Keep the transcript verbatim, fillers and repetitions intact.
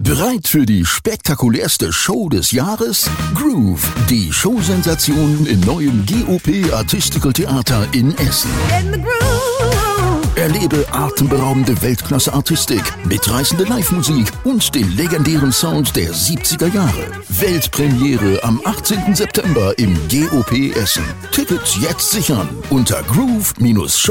Bereit für die spektakulärste Show des Jahres? Groove, die Showsensation im neuen G O P Artistical Theater in Essen. In the groove. Erlebe atemberaubende Weltklasse-Artistik, mitreißende Live-Musik und den legendären Sound der siebziger Jahre. Weltpremiere am achtzehnten September im G O P Essen. Tickets jetzt sichern unter groove Bindestrich show